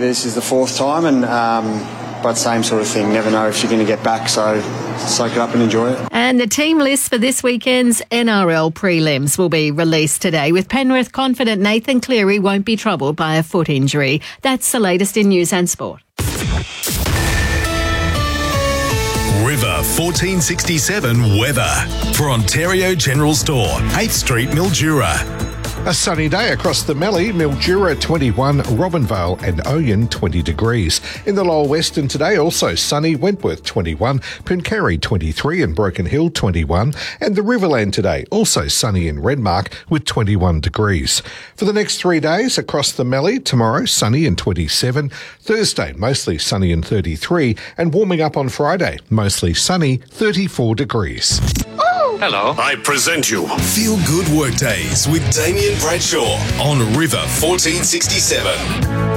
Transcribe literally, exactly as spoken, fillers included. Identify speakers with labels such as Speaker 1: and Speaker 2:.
Speaker 1: that this is the fourth time, and um, but same sort of thing. Never know if you're going to get back, so soak it up and enjoy it.
Speaker 2: And the team list for this weekend's N R L prelims will be released today, with Penrith confident Nathan Cleary won't be troubled by a foot injury. That's the latest in news and sport.
Speaker 3: River fourteen sixty-seven weather for Ontario General Store, eighth Street, Mildura.
Speaker 4: A sunny day across the Mallee, Mildura twenty-one, Robinvale and Oyen twenty degrees. In the Lower Western today, also sunny, Wentworth twenty-one, Pooncarie twenty-three and Broken Hill twenty-one, and the Riverland today, also sunny in Redmark with twenty-one degrees. For the next three days across the Mallee, tomorrow sunny and twenty-seven, Thursday mostly sunny and thirty-three, and warming up on Friday, mostly sunny, thirty-four degrees.
Speaker 3: Hello. I present you Feel Good Workdays with Damien Bradshaw on River fourteen sixty-seven.